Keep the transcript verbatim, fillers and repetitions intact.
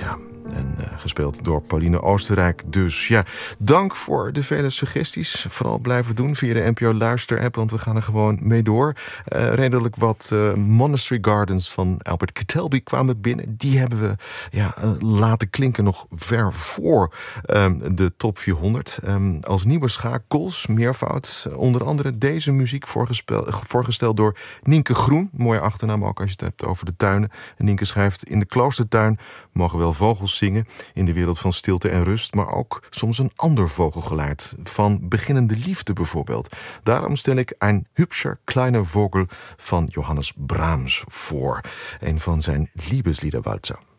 Ja, en uh, gespeeld door Pauline Oostenrijk. Dus ja, dank voor de vele suggesties. Vooral blijven doen via de N P O Luister-app, want we gaan er gewoon mee door. Uh, redelijk wat uh, Monastery Gardens van Albert Kettelby kwamen binnen. Die hebben we ja, uh, laten klinken nog ver voor um, de top vierhonderd. Um, als nieuwe schakels, meervoud. Onder andere deze muziek voorgesteld door Nienke Groen. Mooie achternaam ook als je het hebt over de tuinen. En Nienke schrijft: in de kloostertuin mogen wel vogels zingen in de wereld van stilte en rust, maar ook soms een ander vogelgeluid, van beginnende liefde bijvoorbeeld. Daarom stel ik Ein hübscher kleiner Vogel van Johannes Brahms voor, een van zijn Liebesliederwalzer.